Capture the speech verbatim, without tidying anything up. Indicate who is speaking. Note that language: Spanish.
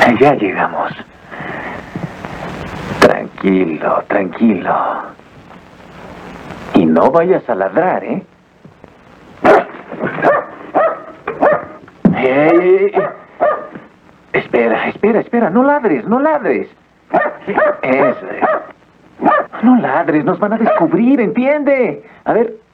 Speaker 1: Ya llegamos. Tranquilo, tranquilo. Y no vayas a ladrar, ¿eh? ¡Ey! Espera, espera, espera. No ladres, no ladres. Eso es. No ladres, nos van a descubrir, ¿entiende? A ver...